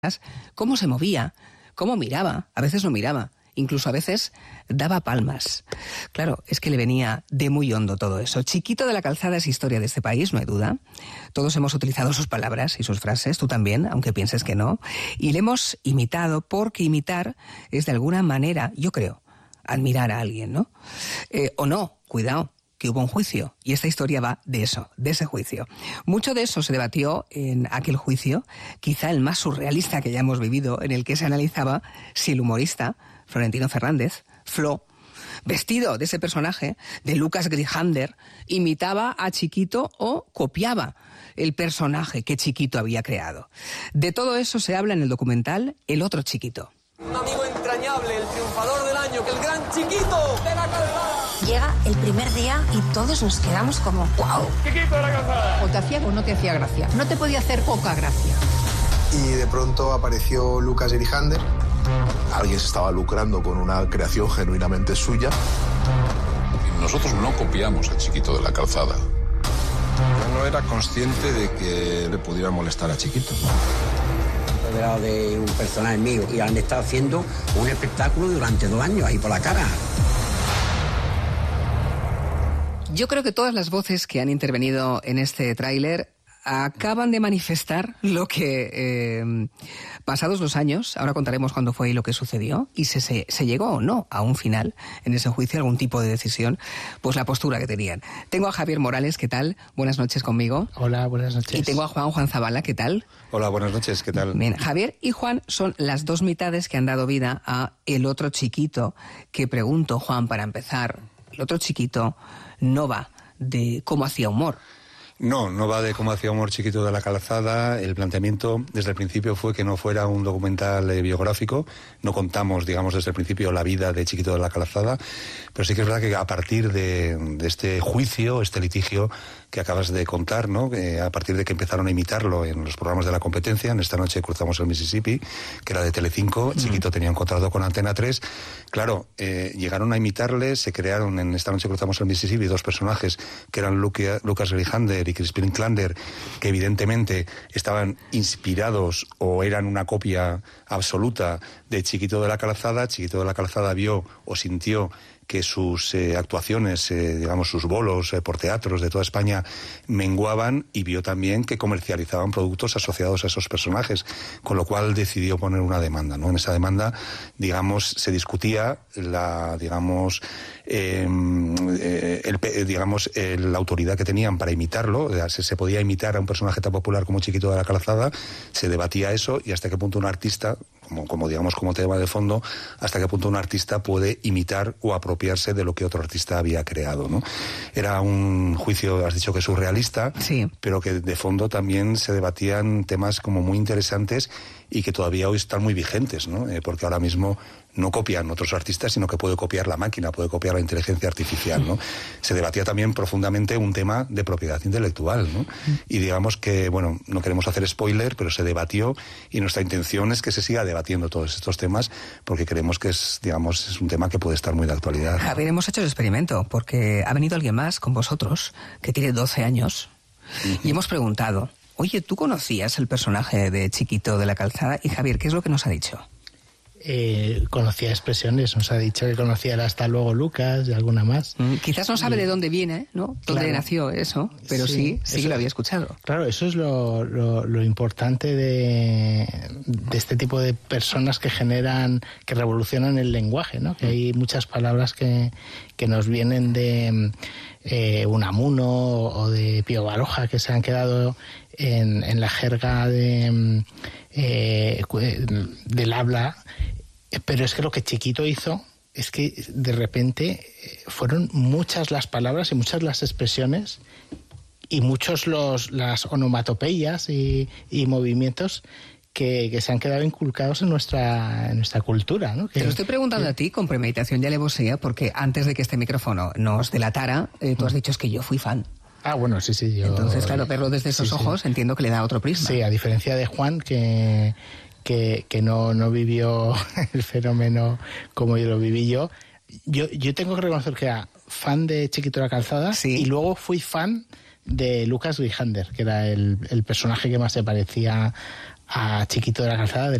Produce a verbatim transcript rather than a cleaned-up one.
cómo se movía, cómo miraba, a veces no miraba, incluso a veces daba palmas. Claro, es que le venía de muy hondo todo eso. Chiquito de la Calzada es historia de este país, no hay duda. Todos hemos utilizado sus palabras y sus frases, tú también, aunque pienses que no. Y le hemos imitado porque imitar es de alguna manera, yo creo, admirar a alguien, ¿no? Eh, o no, cuidado, que hubo un juicio, y esta historia va de eso, de ese juicio. Mucho de eso se debatió en aquel juicio, quizá el más surrealista que hayamos vivido, en el que se analizaba si el humorista Florentino Fernández, Flo, vestido de ese personaje, de Lucas Grijander, imitaba a Chiquito o copiaba el personaje que Chiquito había creado. De todo eso se habla en el documental El otro Chiquito. Un amigo entrañable, el triunfador del año, que el gran Chiquito de la Calzada. Llega el primer día y todos nos quedamos como ¡wow! Chiquito de la Calzada. O te hacía o no te hacía gracia. No te podía hacer poca gracia. Y de pronto apareció Lucas Grijander. Alguien se estaba lucrando con una creación genuinamente suya. Nosotros no copiamos a Chiquito de la Calzada. Yo no era consciente de que le pudiera molestar a Chiquito. He hablado de un personaje mío y han estado haciendo un espectáculo durante dos años ahí por la cara. Yo creo que todas las voces que han intervenido en este tráiler acaban de manifestar lo que, eh, pasados los años, ahora contaremos cuándo fue y lo que sucedió, y se, se, se llegó o no a un final en ese juicio, algún tipo de decisión, pues la postura que tenían. Tengo a Javier Morales, ¿qué tal? Buenas noches conmigo. Hola, buenas noches. Y tengo a Juan, Juan Zabala, ¿qué tal? Hola, buenas noches, ¿qué tal? Bien, Javier y Juan son las dos mitades que han dado vida a El otro Chiquito, que pregunto, Juan, para empezar, El otro Chiquito no va de cómo hacía humor. No, no va de cómo hacía humor Chiquito de la Calzada. El planteamiento desde el principio fue que no fuera un documental eh, biográfico. No contamos, digamos, desde el principio la vida de Chiquito de la Calzada. Pero sí que es verdad que a partir de, de este juicio, este litigio que acabas de contar, ¿no? Eh, a partir de que empezaron a imitarlo en los programas de la competencia, en Esta noche cruzamos el Mississippi, que era de Telecinco, mm. Chiquito tenía un contrato con Antena tres. Claro, eh, llegaron a imitarle, se crearon en Esta noche cruzamos el Mississippi dos personajes que eran Luque, Lucas Grijander y Crispin Klander, que evidentemente estaban inspirados o eran una copia absoluta de Chiquito de la Calzada. Chiquito de la Calzada vio o sintió que sus eh, actuaciones, eh, digamos, sus bolos eh, por teatros de toda España menguaban, y vio también que comercializaban productos asociados a esos personajes, con lo cual decidió poner una demanda, ¿no? En esa demanda, digamos, se discutía la, digamos, eh, eh, el, digamos, eh, la autoridad que tenían para imitarlo. Se, se podía imitar a un personaje tan popular como Chiquito de la Calzada, se debatía eso, y hasta qué punto un artista, como, como digamos, como tema de fondo, hasta qué punto un artista puede imitar o apropiarse de lo que otro artista había creado, ¿no? Era un juicio, has dicho que surrealista, sí, pero que de fondo también se debatían temas como muy interesantes y que todavía hoy están muy vigentes, ¿no? Eh, porque ahora mismo no copian otros artistas, sino que puede copiar la máquina, puede copiar la inteligencia artificial, ¿no? Se debatía también profundamente un tema de propiedad intelectual, ¿no? Y digamos que, bueno, no queremos hacer spoiler, pero se debatió, y nuestra intención es que se siga debatiendo todos estos temas, porque creemos que es, digamos, es un tema que puede estar muy de actualidad. Javier, hemos hecho el experimento, porque ha venido alguien más con vosotros, que tiene doce años, uh-huh. y hemos preguntado, oye, ¿tú conocías el personaje de Chiquito de la Calzada? Y Javier, ¿qué es lo que nos ha dicho? Eh, conocía expresiones, nos ha dicho que conocía el Hasta luego Lucas y alguna más. Mm, quizás no sabe y, de dónde viene, ¿no? Dónde claro, nació eso, pero sí, sí, sí eso, que lo había escuchado. Claro, eso es lo, lo, lo importante de, de este tipo de personas que generan, que revolucionan el lenguaje, ¿no? Que hay muchas palabras que, que nos vienen de eh, Unamuno o de Pío Baroja, que se han quedado en, en la jerga de, eh, del habla. Pero es que lo que Chiquito hizo es que de repente fueron muchas las palabras y muchas las expresiones y muchos los las onomatopeyas y, y movimientos que, que se han quedado inculcados en nuestra en nuestra cultura, ¿no? Que, Te lo estoy preguntando que, a ti con premeditación y alevosía, porque antes de que este micrófono nos delatara, eh, tú has dicho es que yo fui fan. Ah, bueno, sí, sí. Yo, Entonces, claro, verlo desde esos sí, ojos, sí. entiendo que le da otro prisma. Sí, a diferencia de Juan, que... que, que no, no vivió el fenómeno como yo lo viví yo. Yo, yo tengo que reconocer que era fan de Chiquito de la Calzada, sí. y luego fui fan de Lucas Grijander, que era el, el personaje que más se parecía a Chiquito de la Calzada